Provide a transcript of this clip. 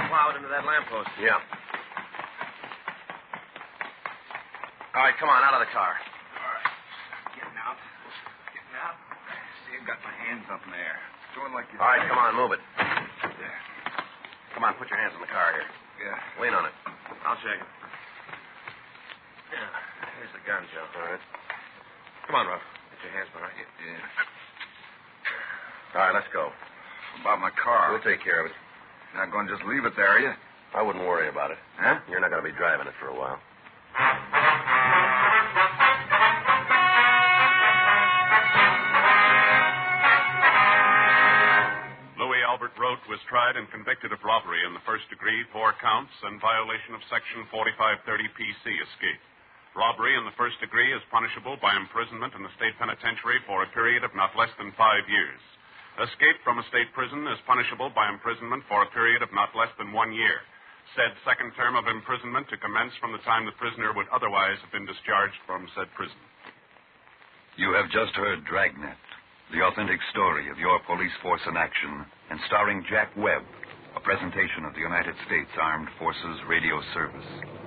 plow it into that lamppost. Yeah. All right, come on, out of the car. All right. Getting out. See, I've got my hands up in the air. Doing like you. All right, come on, move it. There. Come on, put your hands in the car here. Yeah. Lean on it. I'll shake it. Yeah. Here's the gun, Joe. All right. Come on, Ruff. Get your hands behind you. Yeah. All right, let's go. About my car. We'll take care of it. You're not going to just leave it there, are you? I wouldn't worry about it. Huh? You're not going to be driving it for a while. Louis Albert Rote was tried and convicted of robbery in the first degree, 4 counts, and violation of Section 4530 PC, escape. Robbery in the first degree is punishable by imprisonment in the state penitentiary for a period of not less than 5 years. Escape from a state prison is punishable by imprisonment for a period of not less than 1 year. Said second term of imprisonment to commence from the time the prisoner would otherwise have been discharged from said prison. You have just heard Dragnet, the authentic story of your police force in action, and starring Jack Webb, a presentation of the United States Armed Forces Radio Service.